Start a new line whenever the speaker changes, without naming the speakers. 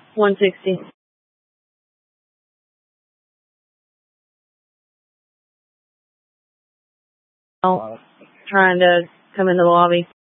160. Oh, trying to come into the lobby.